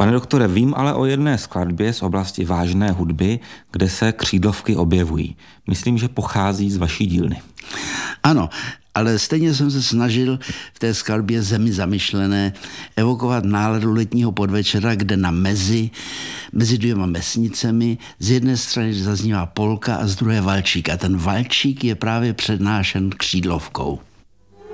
Pane doktore, vím ale o jedné skladbě z oblasti vážné hudby, kde se křídlovky objevují. Myslím, že pochází z vaší dílny. Ano, ale stejně jsem se snažil v té skladbě Zemi zamyšlené evokovat náladu letního podvečera, kde na mezi dvěma vesnicemi z jedné strany zaznívá polka a z druhé valčík. A ten valčík je právě přednášen křídlovkou.